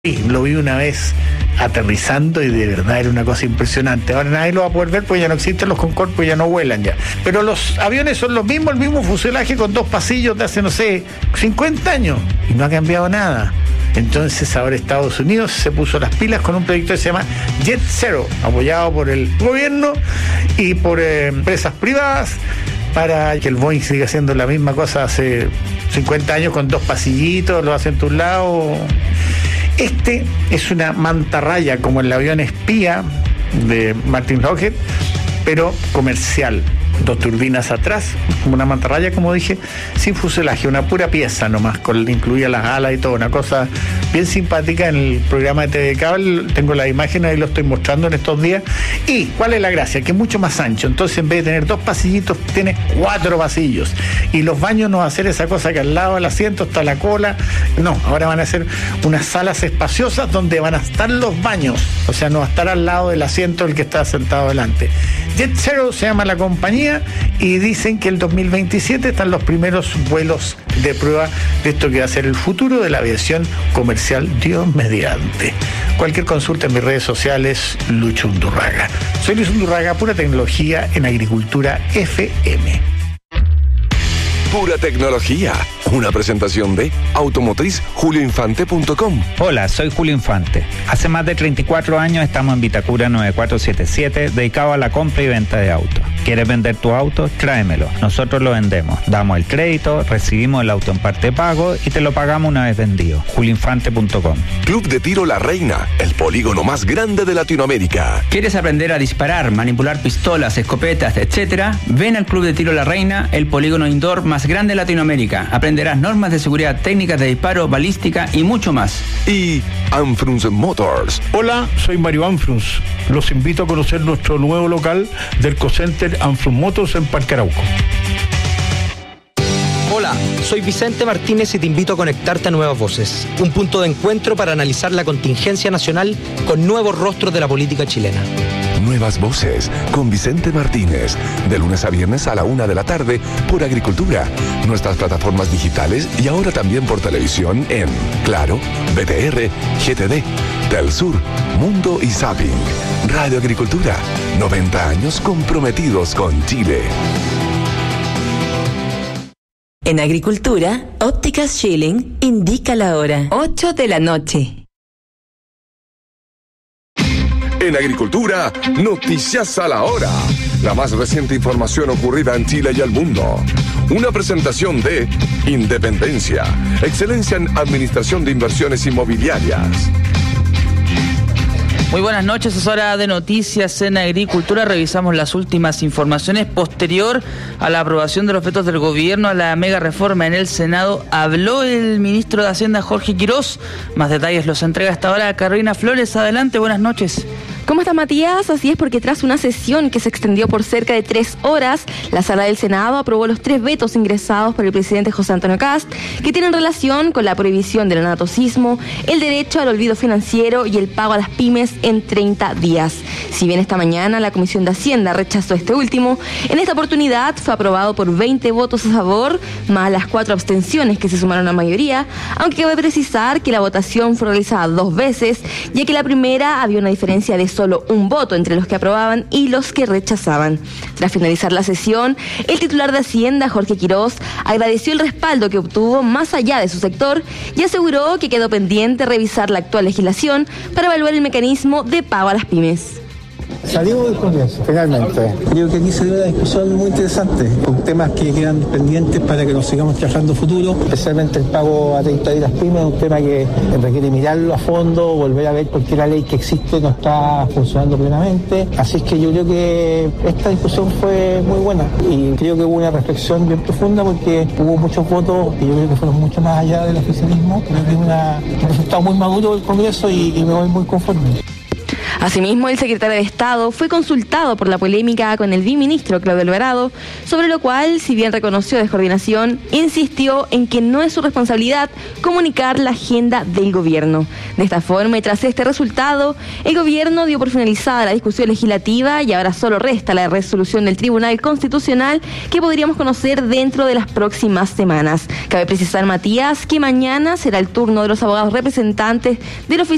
Lo vi una vez aterrizando y de verdad era una cosa impresionante. Ahora nadie lo va a poder ver porque ya no existen los Concorde, pues ya no vuelan ya. Pero los aviones son los mismos, el mismo fuselaje con 2 pasillos de hace, no sé, 50 años y no ha cambiado nada. Entonces ahora Estados Unidos se puso las pilas con un proyecto que se llama Jet Zero, apoyado por el gobierno y por empresas privadas, para que el Boeing siga haciendo la misma cosa hace 50 años con 2 pasillitos, lo hacen a un lado. Este es una mantarraya como el avión espía de Martin Lockheed, pero comercial. 2 turbinas atrás, como una mantarraya, como dije, sin fuselaje, una pura pieza nomás, incluía las alas y todo, una cosa bien simpática. En el programa de TV Cable tengo la imagen, ahí lo estoy mostrando en estos días. ¿Y cuál es la gracia? Que es mucho más ancho, entonces en vez de tener 2 pasillitos, tiene 4 pasillos. Y los baños no va a ser esa cosa que al lado del asiento está la cola, no, ahora van a ser unas salas espaciosas donde van a estar los baños, o sea, no va a estar al lado del asiento el que está sentado delante. Jet Zero se llama la compañía y dicen que el 2027 están los primeros vuelos de prueba de esto que va a ser el futuro de la aviación comercial, Dios mediante. Cualquier consulta en mis redes sociales, Lucho Undurraga. Soy Luis Undurraga, pura tecnología en Agricultura FM. Pura tecnología. Una presentación de automotriz.julioinfante.com. Hola, soy Julio Infante. Hace más de 34 años estamos en Vitacura 9477, dedicado a la compra y venta de autos. ¿Quieres vender tu auto? Tráemelo. Nosotros lo vendemos. Damos el crédito, recibimos el auto en parte de pago y te lo pagamos una vez vendido. julioinfante.com. Club de Tiro La Reina, el polígono más grande de Latinoamérica. ¿Quieres aprender a disparar, manipular pistolas, escopetas, etcétera? Ven al Club de Tiro La Reina, el polígono indoor más grande de Latinoamérica. Aprenderás normas de seguridad, técnicas de disparo, balística y mucho más. Y Anfrunz Motors. Hola, soy Mario Anfrunz. Los invito a conocer nuestro nuevo local del Cocenter Anfrunz Motors en Parque Arauco. Hola, soy Vicente Martínez y te invito a conectarte a Nuevas Voces, un punto de encuentro para analizar la contingencia nacional con nuevos rostros de la política chilena. Nuevas Voces con Vicente Martínez, de lunes a viernes a la 1 de la tarde por Agricultura, nuestras plataformas digitales y ahora también por televisión en Claro, BTR, GTD, Telsur, Mundo y Zapping. Radio Agricultura, 90 años comprometidos con Chile. En Agricultura, Ópticas Schilling indica la hora, 8 de la noche. En Agricultura, noticias a la hora. La más reciente información ocurrida en Chile y el mundo. Una presentación de Independencia, excelencia en administración de inversiones inmobiliarias. Muy buenas noches, es hora de noticias en Agricultura. Revisamos las últimas informaciones. Posterior a la aprobación de los vetos del gobierno a la mega reforma en el Senado, habló el ministro de Hacienda, Jorge Quirós. Más detalles los entrega hasta ahora Carolina Flores. Adelante, buenas noches. ¿Cómo está, Matías? Así es, porque tras una sesión que se extendió por cerca de 3 horas, la Sala del Senado aprobó los 3 vetos ingresados por el presidente José Antonio Kast, que tienen relación con la prohibición del anatocismo, el derecho al olvido financiero y el pago a las pymes en 30 días. Si bien esta mañana la Comisión de Hacienda rechazó este último, en esta oportunidad fue aprobado por 20 votos a favor, más las 4 abstenciones que se sumaron a mayoría, aunque cabe precisar que la votación fue realizada 2 veces, ya que la primera había una diferencia de solo un voto entre los que aprobaban y los que rechazaban. Tras finalizar la sesión, el titular de Hacienda, Jorge Quirós, agradeció el respaldo que obtuvo más allá de su sector y aseguró que quedó pendiente revisar la actual legislación para evaluar el mecanismo de pago a las pymes. Salimos del Congreso, finalmente. Creo que aquí se dio una discusión muy interesante, con temas que quedan pendientes para que nos sigamos trabajando futuro, especialmente el pago a 30 días pymes, un tema que requiere mirarlo a fondo, volver a ver por qué la ley que existe no está funcionando plenamente. Así es que yo creo que esta discusión fue muy buena y creo que hubo una reflexión bien profunda porque hubo muchos votos que yo creo que fueron mucho más allá del oficialismo. Creo que es un resultado muy maduro del Congreso y me voy muy conforme. Asimismo, el secretario de Estado fue consultado por la polémica con el viceministro Claudio Alvarado, sobre lo cual, si bien reconoció descoordinación, insistió en que no es su responsabilidad comunicar la agenda del gobierno. De esta forma, y tras este resultado, el gobierno dio por finalizada la discusión legislativa y ahora solo resta la resolución del Tribunal Constitucional que podríamos conocer dentro de las próximas semanas. Cabe precisar, Matías, que mañana será el turno de los abogados representantes del oficialismo